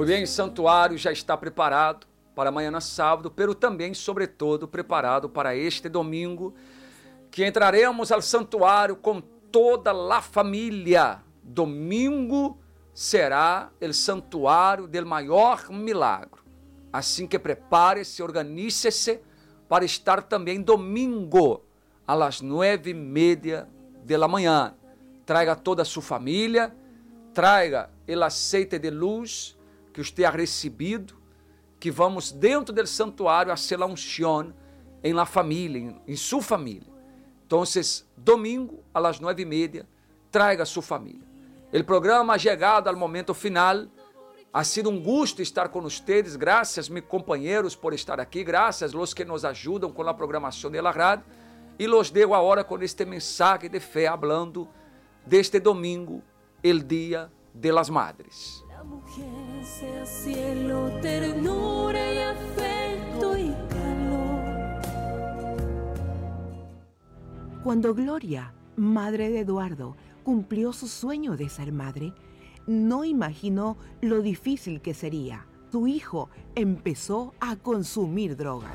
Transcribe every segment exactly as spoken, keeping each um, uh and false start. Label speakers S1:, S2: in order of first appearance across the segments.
S1: Muy bem, santuário já está preparado para amanhã sábado, pero também, sobretudo, preparado para este domingo, que entraremos ao santuário com toda a família. Domingo será o santuário do maior milagre. Assim que prepare-se, organize-se para estar também domingo, às nove e meia da manhã. Traga toda a sua família, traga o aceite de luz que você ha recebido, que vamos dentro do santuário a hacer la unción em la família, em, em sua família. Então, domingo, às nove e meia, traga a sua família. O programa ha chegado ao momento final. Ha sido um gosto estar com vocês. Graças, meus companheiros, por estar aqui. Graças, los que nos ajudam com a programação de la rádio. E los dejo agora com este mensaje de fé, hablando deste domingo, el Dia de las Madres.
S2: La mujer sea cielo, ternura y afecto y calor.
S3: Cuando Gloria, madre de Eduardo, cumplió su sueño de ser madre, no imaginó lo difícil que sería. Su hijo empezó a consumir drogas.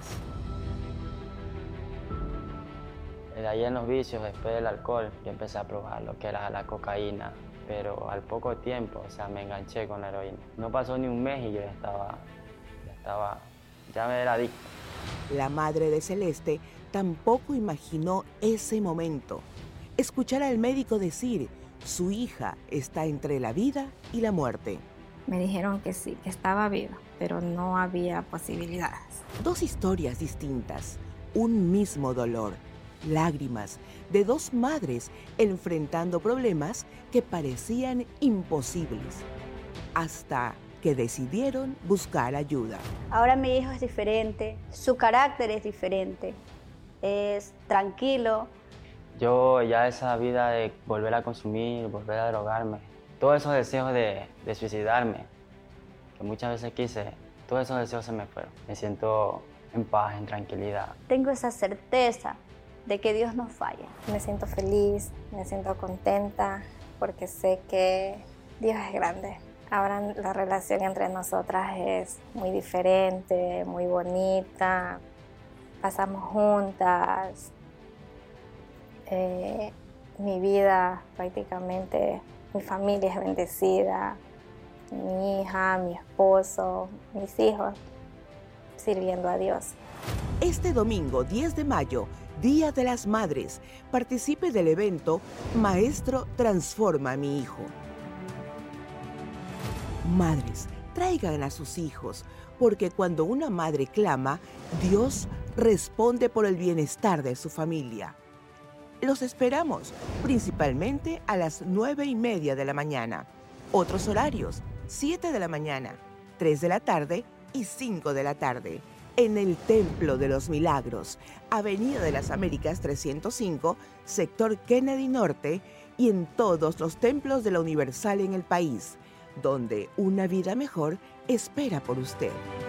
S4: De ahí en los vicios, después del alcohol, yo empecé a probar lo que era la cocaína, pero al poco tiempo, o sea, me enganché con la heroína. No pasó ni un mes y yo ya estaba, ya estaba, ya me era adicto.
S3: La madre de Celeste tampoco imaginó ese momento. Escuchar al médico decir, su hija está entre la vida y la muerte.
S5: Me dijeron que sí, que estaba viva, pero no había posibilidades.
S3: Dos historias distintas, un mismo dolor, lágrimas de dos madres enfrentando problemas que parecían imposibles, hasta que decidieron buscar ayuda.
S6: Ahora mi hijo es diferente, su carácter es diferente, es tranquilo.
S4: Yo ya esa vida de volver a consumir, volver a drogarme, todos esos deseos de, de suicidarme, que muchas veces quise, todos esos deseos se me fueron. Me siento en paz, en tranquilidad.
S6: Tengo esa certeza de que Dios no falla.
S5: Me siento feliz, me siento contenta, porque sé que Dios es grande. Ahora la relación entre nosotras es muy diferente, muy bonita. Pasamos juntas. Eh, mi vida prácticamente, mi familia es bendecida. Mi hija, mi esposo, mis hijos, sirviendo a Dios.
S3: Este domingo diez de mayo, Día de las Madres, participe del evento Maestro Transforma a mi Hijo. Madres, traigan a sus hijos, porque cuando una madre clama, Dios responde por el bienestar de su familia. Los esperamos, principalmente a las nueve y media de la mañana. Otros horarios, siete de la mañana, tres de la tarde y cinco de la tarde. En el Templo de los Milagros, Avenida de las Américas trescientos cinco, sector Kennedy Norte, y en todos los templos de la Universal en el país, donde una vida mejor espera por usted.